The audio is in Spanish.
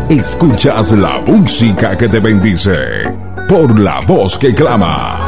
Escuchas la música que te bendice por la voz que clama.